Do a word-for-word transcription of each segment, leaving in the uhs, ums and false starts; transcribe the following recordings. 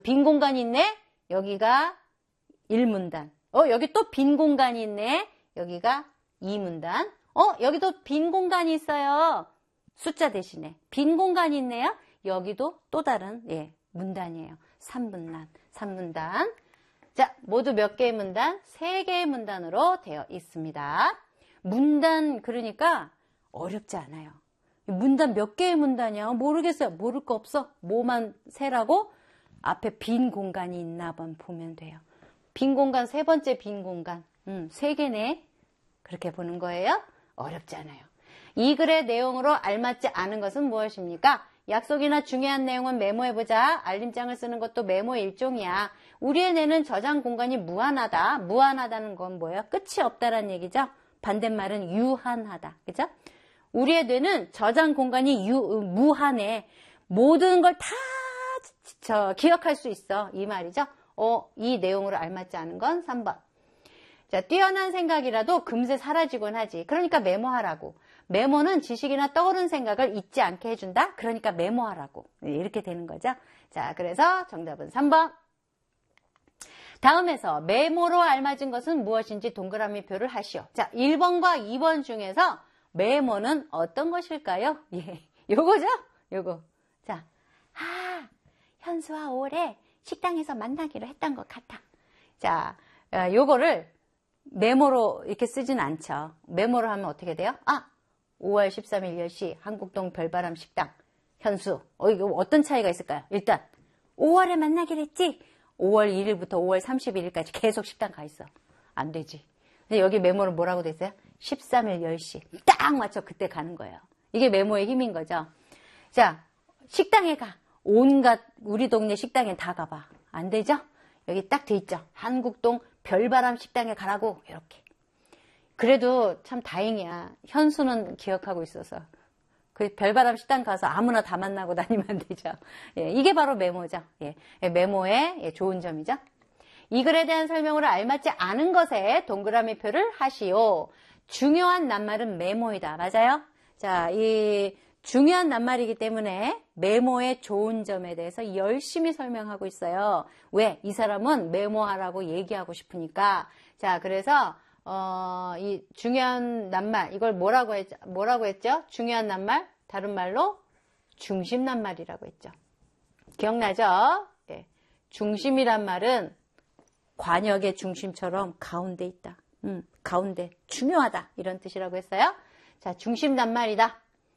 빈 공간이 있네? 여기가 일 문단. 어, 여기 또 빈 공간이 있네? 여기가 이 문단. 어, 여기도 빈 공간이 있어요. 숫자 대신에. 빈 공간이 있네요? 여기도 또 다른, 예, 문단이에요. 삼 문단, 삼 문단. 자, 모두 몇 개의 문단? 세 개의 문단으로 되어 있습니다. 문단, 그러니까 어렵지 않아요. 문단 몇 개의 문단이야? 모르겠어요. 모를 거 없어. 뭐만 세라고? 앞에 빈 공간이 있나 한번 보면 돼요. 빈 공간, 세 번째 빈 공간. 음, 세 개네. 그렇게 보는 거예요. 어렵지 않아요. 이 글의 내용으로 알맞지 않은 것은 무엇입니까? 약속이나 중요한 내용은 메모해보자. 알림장을 쓰는 것도 메모의 일종이야. 우리의 뇌는 저장 공간이 무한하다. 무한하다는 건 뭐예요? 끝이 없다라는 얘기죠. 반대말은 유한하다. 그죠? 우리의 뇌는 저장 공간이 유, 무한해. 모든 걸 다 저, 기억할 수 있어. 이 말이죠. 어, 이 내용으로 알맞지 않은 건 삼 번. 자, 뛰어난 생각이라도 금세 사라지곤 하지. 그러니까 메모하라고. 메모는 지식이나 떠오른 생각을 잊지 않게 해준다. 그러니까 메모하라고. 이렇게 되는 거죠. 자, 그래서 정답은 삼 번. 다음에서 메모로 알맞은 것은 무엇인지 동그라미 표를 하시오. 자, 일 번과 이 번 중에서 메모는 어떤 것일까요? 예, 요거죠? 요거. 자, 아, 현수와 올해 식당에서 만나기로 했던 것 같아. 자, 요거를 메모로 이렇게 쓰진 않죠. 메모로 하면 어떻게 돼요? 아, 오월 십삼일 열 시 한국동 별바람 식당. 현수. 어, 이거 어떤 차이가 있을까요? 일단 오월에 만나기로 했지? 오월 일일부터 오월 삼십일일까지 계속 식당 가 있어. 안 되지. 근데 여기 메모는 뭐라고 돼 있어요? 십삼일 열 시. 딱 맞춰 그때 가는 거예요. 이게 메모의 힘인 거죠. 자, 식당에 가. 온갖 우리 동네 식당에 다 가봐. 안 되죠? 여기 딱 돼 있죠. 한국동 별바람 식당에 가라고. 이렇게. 그래도 참 다행이야. 현수는 기억하고 있어서. 그 별바람 식당 가서 아무나 다 만나고 다니면 안 되죠. 예, 이게 바로 메모죠. 예, 메모의 예, 좋은 점이죠. 이 글에 대한 설명으로 알맞지 않은 것에 동그라미 표를 하시오. 중요한 낱말은 메모이다. 맞아요? 자, 이 중요한 낱말이기 때문에 메모의 좋은 점에 대해서 열심히 설명하고 있어요. 왜? 이 사람은 메모하라고 얘기하고 싶으니까. 자, 그래서 어, 이 중요한 낱말, 이걸 뭐라고 했죠? 뭐라고 했죠? 중요한 낱말, 다른 말로 중심 낱말이라고 했죠. 기억나죠? 예. 중심이란 말은 관역의 중심처럼 가운데 있다. 음, 가운데, 중요하다. 이런 뜻이라고 했어요. 자, 중심 낱말이다.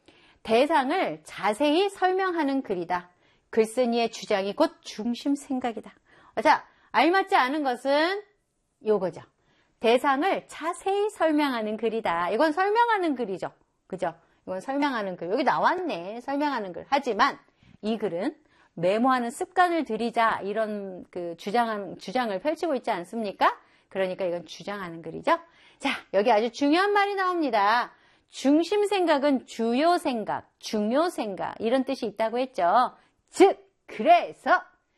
대상을 자세히 설명하는 글이다. 글쓴이의 주장이 곧 중심 생각이다. 자, 알맞지 않은 것은 요거죠. 대상을 자세히 설명하는 글이다. 이건 설명하는 글이죠. 그죠? 이건 설명하는 글. 여기 나왔네. 설명하는 글. 하지만 이 글은 메모하는 습관을 들이자 이런 그 주장한, 주장을 펼치고 있지 않습니까? 그러니까 이건 주장하는 글이죠. 자, 여기 아주 중요한 말이 나옵니다. 중심 생각은 주요 생각, 중요 생각 이런 뜻이 있다고 했죠. 즉, 그래서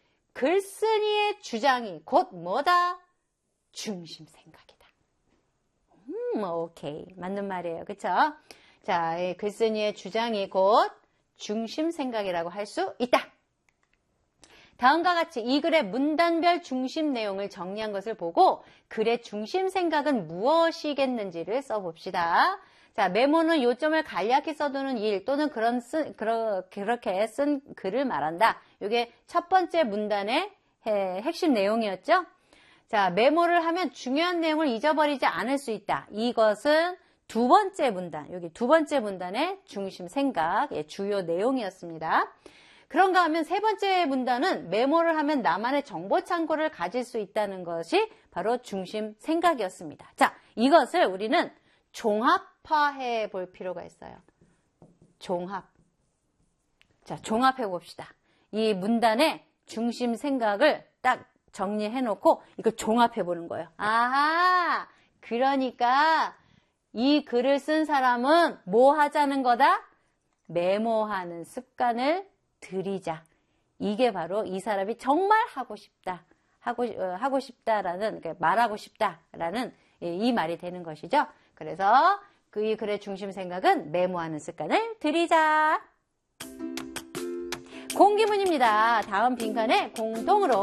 글쓴이의 주장이 곧 뭐다? 중심 생각이다. 음, 오케이. 맞는 말이에요. 그쵸? 자, 이 글쓴이의 주장이 곧 중심 생각이라고 할 수 있다. 다음과 같이 이 글의 문단별 중심 내용을 정리한 것을 보고 글의 중심 생각은 무엇이겠는지를 써봅시다. 자, 메모는 요점을 간략히 써두는 일 또는 그런 쓴, 그러, 그렇게 쓴 글을 말한다. 이게 첫 번째 문단의 해, 핵심 내용이었죠. 자, 메모를 하면 중요한 내용을 잊어버리지 않을 수 있다. 이것은 두 번째 문단, 여기 두 번째 문단의 중심 생각, 예, 주요 내용이었습니다. 그런가 하면 세 번째 문단은 메모를 하면 나만의 정보 창고를 가질 수 있다는 것이 바로 중심 생각이었습니다. 자, 이것을 우리는 종합화해 볼 필요가 있어요. 종합. 자, 종합해 봅시다. 이 문단의 중심 생각을 딱 정리해 놓고 이걸 종합해 보는 거예요. 아하! 그러니까 이 글을 쓴 사람은 뭐 하자는 거다? 메모하는 습관을 들이자. 이게 바로 이 사람이 정말 하고 싶다. 하고, 어, 하고 싶다라는, 말하고 싶다라는 이 말이 되는 것이죠. 그래서 그 이 글의 중심 생각은 메모하는 습관을 들이자. 공기문입니다. 다음 빈칸에 공동으로